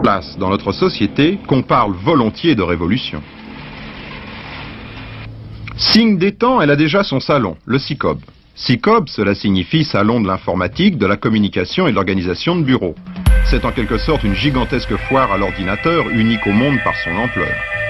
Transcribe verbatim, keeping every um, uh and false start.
place dans notre société qu'on parle volontiers de révolution. Signe des temps, elle a déjà son salon, le SICOB. SICOB, cela signifie Salon de l'informatique, de la communication et de l'organisation de bureaux. C'est en quelque sorte une gigantesque foire à l'ordinateur, unique au monde par son ampleur.